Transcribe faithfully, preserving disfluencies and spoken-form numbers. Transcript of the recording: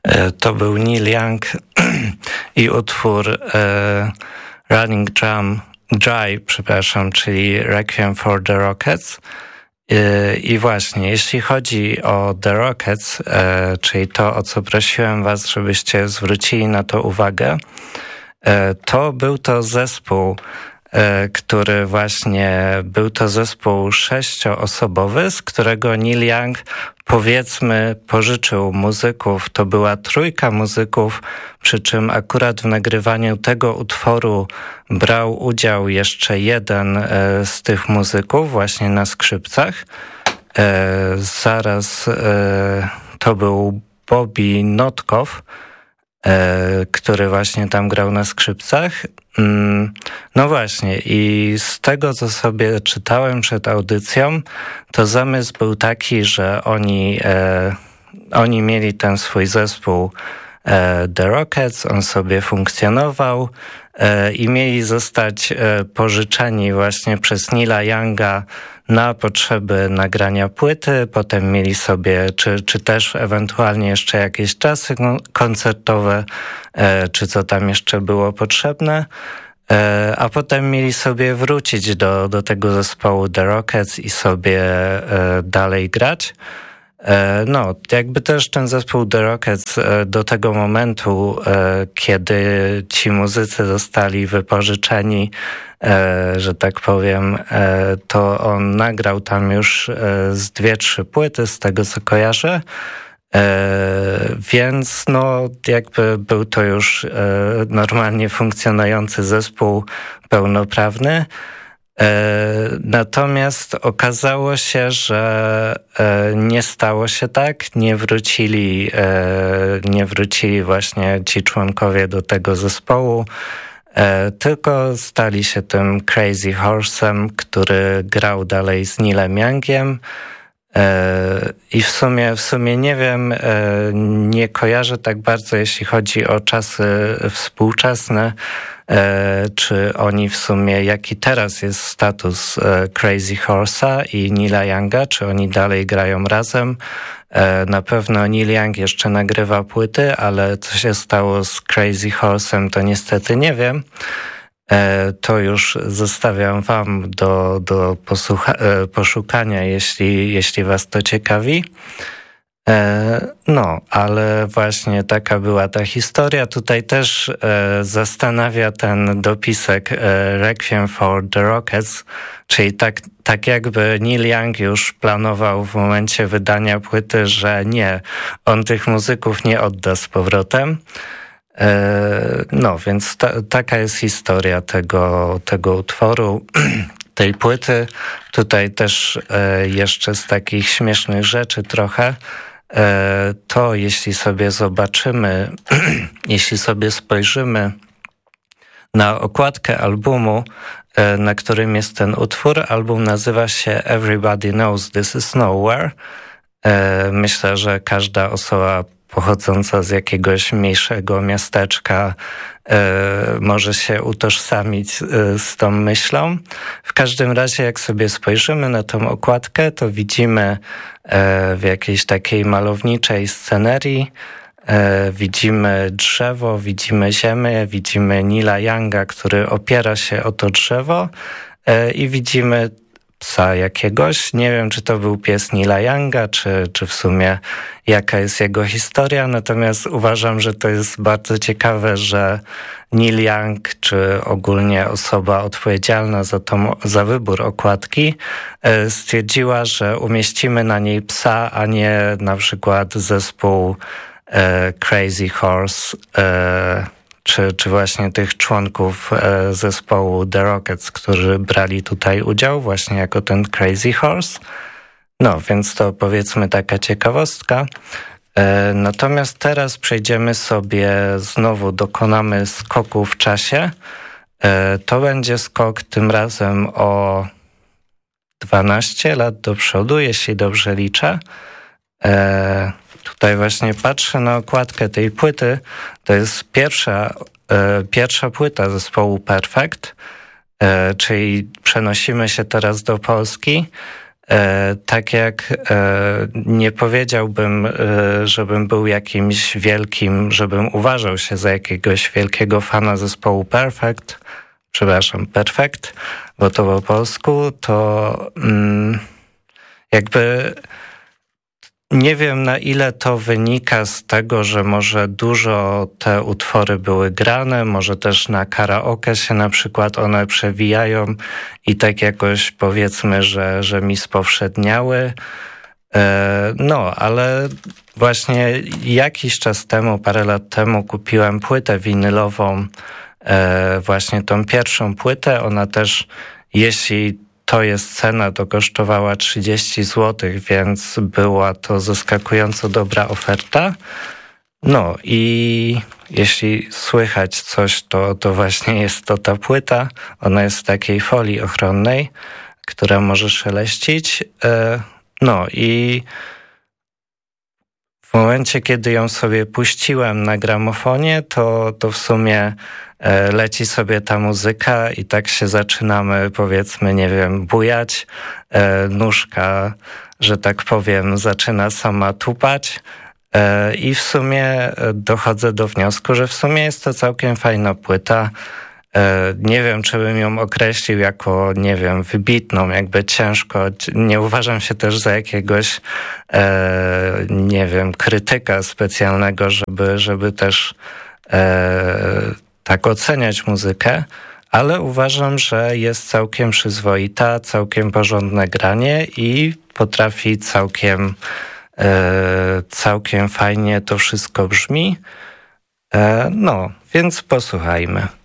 To był Neil Young i utwór Running Drum, Dry, przepraszam, czyli Requiem for the Rockets. I właśnie, jeśli chodzi o The Rockets, czyli to, o co prosiłem was, żebyście zwrócili na to uwagę, to był to zespół, który właśnie był to zespół sześcioosobowy, z którego Neil Young, powiedzmy, pożyczył muzyków. To była trójka muzyków, przy czym akurat w nagrywaniu tego utworu brał udział jeszcze jeden z tych muzyków właśnie na skrzypcach. Zaraz to był Bobby Notkoff, który właśnie tam grał na skrzypcach. No właśnie, i z tego, co sobie czytałem przed audycją, to zamysł był taki, że oni, e, oni mieli ten swój zespół e, The Rockets, on sobie funkcjonował e, i mieli zostać e, pożyczeni właśnie przez Neila Younga na potrzeby nagrania płyty, potem mieli sobie, czy, czy też ewentualnie jeszcze jakieś czasy koncertowe, e, czy co tam jeszcze było potrzebne, e, a potem mieli sobie wrócić do, do tego zespołu The Rockets i sobie e, dalej grać. E, no, jakby też ten zespół The Rockets e, do tego momentu, e, kiedy ci muzycy zostali wypożyczeni, E, że tak powiem, e, to on nagrał tam już e, z dwie, trzy płyty, z tego co kojarzę, e, więc no jakby był to już e, normalnie funkcjonujący zespół pełnoprawny. E, natomiast okazało się, że e, nie stało się tak, nie wrócili, e, nie wrócili właśnie ci członkowie do tego zespołu, E, tylko stali się tym Crazy Horse'em, który grał dalej z Neilem Youngiem. E, I w sumie, w sumie nie wiem, e, nie kojarzę tak bardzo, jeśli chodzi o czasy współczesne, e, czy oni w sumie, jaki teraz jest status e, Crazy Horse'a i Neila Younga, czy oni dalej grają razem. Na pewno Neil Young jeszcze nagrywa płyty, ale co się stało z Crazy Horse'em, to niestety nie wiem. To już zostawiam wam do, do posłucha- poszukania, jeśli, jeśli was to ciekawi. No, ale właśnie taka była ta historia. Tutaj też zastanawia ten dopisek Requiem for the Rockets, czyli tak, tak jakby Neil Young już planował w momencie wydania płyty, że nie, on tych muzyków nie odda z powrotem. No, więc ta, taka jest historia tego, tego utworu, tej płyty. Tutaj też jeszcze z takich śmiesznych rzeczy trochę, to jeśli sobie zobaczymy, jeśli sobie spojrzymy na okładkę albumu, na którym jest ten utwór, album nazywa się Everybody Knows This Is Nowhere. Myślę, że każda osoba pochodząca z jakiegoś mniejszego miasteczka może się utożsamić z tą myślą. W każdym razie, jak sobie spojrzymy na tą okładkę, to widzimy w jakiejś takiej malowniczej scenerii, widzimy drzewo, widzimy ziemię, widzimy Neila Younga, który opiera się o to drzewo i widzimy psa jakiegoś. Nie wiem, czy to był pies Neila Younga, czy, czy w sumie jaka jest jego historia, natomiast uważam, że to jest bardzo ciekawe, że Neil Young, czy ogólnie osoba odpowiedzialna za, tą, za wybór okładki, stwierdziła, że umieścimy na niej psa, a nie na przykład zespół e, Crazy Horse, e, czy, czy właśnie tych członków e, zespołu The Rockets, którzy brali tutaj udział właśnie jako ten Crazy Horse. No, więc to powiedzmy taka ciekawostka. E, natomiast teraz przejdziemy sobie, znowu dokonamy skoku w czasie. E, to będzie skok tym razem o dwanaście lat do przodu, jeśli dobrze liczę. E, tutaj właśnie patrzę na okładkę tej płyty. To jest pierwsza, e, pierwsza płyta zespołu Perfect, e, czyli przenosimy się teraz do Polski. Tak jak nie powiedziałbym, żebym był jakimś wielkim, żebym uważał się za jakiegoś wielkiego fana zespołu Perfect, przepraszam, Perfect, bo to po polsku, to jakby nie wiem, na ile to wynika z tego, że może dużo te utwory były grane, może też na karaoke się na przykład one przewijają i tak jakoś powiedzmy, że, że mi spowszedniały. No, ale właśnie jakiś czas temu, parę lat temu kupiłem płytę winylową, właśnie tą pierwszą płytę. Ona też, jeśli to jest cena, to kosztowała trzydzieści złotych, więc była to zaskakująco dobra oferta. No i jeśli słychać coś, to, to właśnie jest to ta płyta. Ona jest w takiej folii ochronnej, która może szeleścić. No i w momencie, kiedy ją sobie puściłem na gramofonie, to, to w sumie leci sobie ta muzyka i tak się zaczynamy, powiedzmy, nie wiem, bujać. Nóżka, że tak powiem, zaczyna sama tupać i w sumie dochodzę do wniosku, że w sumie jest to całkiem fajna płyta. Nie wiem, czy bym ją określił jako, nie wiem, wybitną, jakby ciężko. Nie uważam się też za jakiegoś, nie wiem, krytyka specjalnego, żeby, żeby też tak oceniać muzykę, ale uważam, że jest całkiem przyzwoita, całkiem porządne granie i potrafi całkiem, całkiem fajnie to wszystko brzmi. No, więc posłuchajmy.